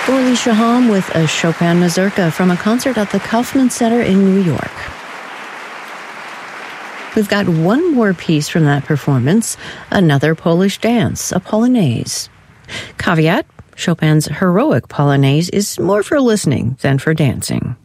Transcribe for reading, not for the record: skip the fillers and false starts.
Dorley Shaham with a Chopin mazurka from a concert at the Kaufman Center in New York. We've got one more piece from that performance, another Polish dance, a polonaise. Caveat, Chopin's heroic polonaise is more for listening than for dancing.